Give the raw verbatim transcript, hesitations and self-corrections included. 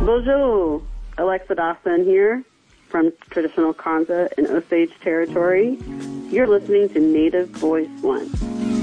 Bonjour, Alexa Dawson here from traditional Kanza and Osage territory. You're listening to Native Voice One.